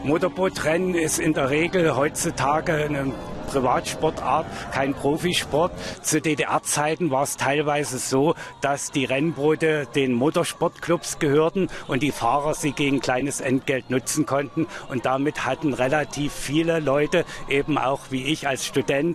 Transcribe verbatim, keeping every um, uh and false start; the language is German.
Motorbootrennen ist in der Regel heutzutage eine Privatsportart, kein Profisport. Zu D D R-Zeiten war es teilweise so, dass die Rennboote den Motorsportclubs gehörten und die Fahrer sie gegen kleines Entgelt nutzen konnten. Und damit hatten relativ viele Leute, eben auch wie ich als Student,